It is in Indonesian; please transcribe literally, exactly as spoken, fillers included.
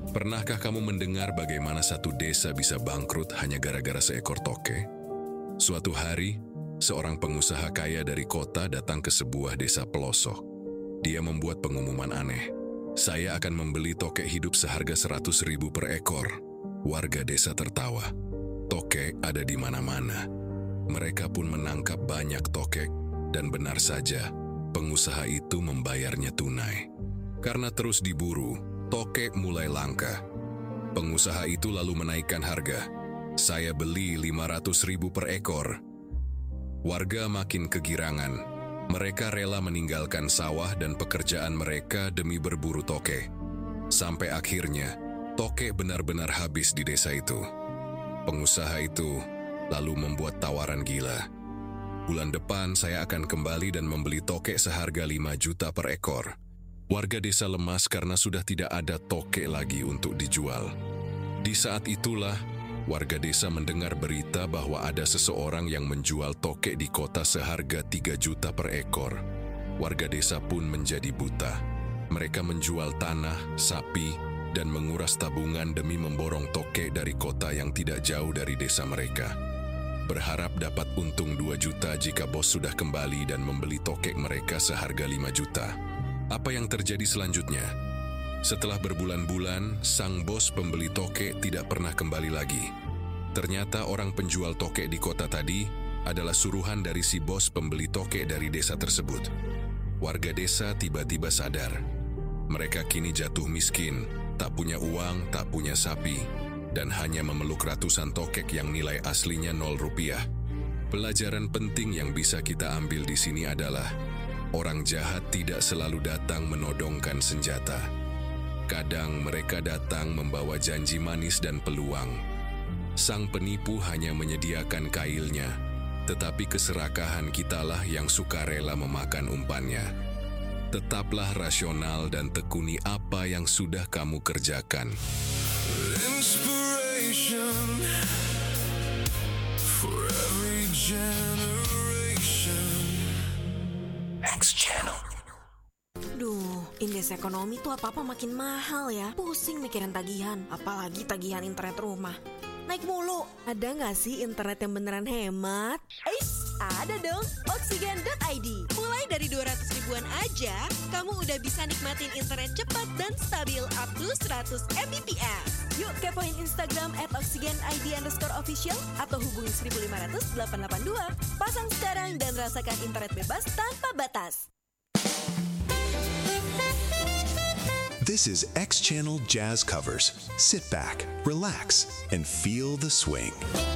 Pernahkah kamu mendengar bagaimana satu desa bisa bangkrut hanya gara-gara seekor toke? Suatu hari, seorang pengusaha kaya dari kota datang ke sebuah desa pelosok. Dia membuat pengumuman aneh. Saya akan membeli toke hidup seharga seratus ribu per ekor. Warga desa tertawa. Toke ada di mana-mana. Mereka pun menangkap banyak tokek, dan benar saja, pengusaha itu membayarnya tunai. Karena terus diburu, tokek mulai langka. Pengusaha itu lalu menaikkan harga. Saya beli lima ratus ribu per ekor. Warga makin kegirangan. Mereka rela meninggalkan sawah dan pekerjaan mereka demi berburu toke. Sampai akhirnya, toke benar-benar habis di desa itu. Pengusaha itu lalu membuat tawaran gila. Bulan depan saya akan kembali dan membeli toke seharga lima juta per ekor. Warga desa lemas karena sudah tidak ada toke lagi untuk dijual. Di saat itulah, warga desa mendengar berita bahwa ada seseorang yang menjual toke di kota seharga tiga juta per ekor. Warga desa pun menjadi buta. Mereka menjual tanah, sapi, dan menguras tabungan demi memborong toke dari kota yang tidak jauh dari desa mereka. Berharap dapat untung dua juta jika bos sudah kembali dan membeli toke mereka seharga lima juta. Apa yang terjadi selanjutnya? Setelah berbulan-bulan, sang bos pembeli toke tidak pernah kembali lagi. Ternyata orang penjual toke di kota tadi adalah suruhan dari si bos pembeli toke dari desa tersebut. Warga desa tiba-tiba sadar. Mereka kini jatuh miskin, tak punya uang, tak punya sapi, dan hanya memeluk ratusan tokek yang nilai aslinya nol rupiah. Pelajaran penting yang bisa kita ambil di sini adalah orang jahat tidak selalu datang menodongkan senjata. Kadang mereka datang membawa janji manis dan peluang. Sang penipu hanya menyediakan kailnya, tetapi keserakahan kitalah yang sukarela memakan umpannya. Tetaplah rasional dan tekuni apa yang sudah kamu kerjakan. Inspiration for every generation. X Channel. Duh, indeks ekonomi tuh apa-apa makin mahal ya. Pusing mikirin tagihan, apalagi tagihan internet rumah. Naik mulu. Ada nggak sih internet yang beneran hemat? Eits, ada dong. Oksigen dot I D. Mulai dari dua ratus ribuan aja, kamu udah bisa nikmatin internet cepat dan stabil up to seratus megabit per second. Yuk kepoin Instagram at oksigen I D underscore official atau hubungi seribu lima ratus delapan delapan dua. Pasang sekarang dan rasakan internet bebas tanpa batas. This is X Channel Jazz Covers. Sit back, relax, and feel the swing.